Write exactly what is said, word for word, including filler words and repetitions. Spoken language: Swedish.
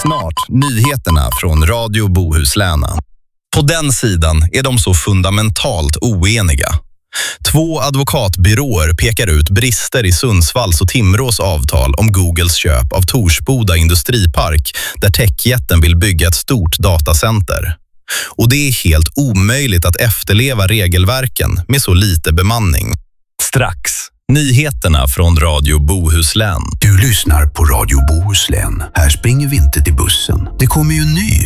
Snart nyheterna från Radio Bohuslän. På den sidan är de så fundamentalt oeniga. Två advokatbyråer pekar ut brister i Sundsvalls och Timrås avtal om Googles köp av Torsboda industripark där techjätten vill bygga ett stort datacenter. Och det är helt omöjligt att efterleva regelverken med så lite bemanning. Strax, nyheterna från Radio Bohuslän. Du lyssnar på Radio Bohuslän. Här springer vi inte till bussen. Det kommer ju en ny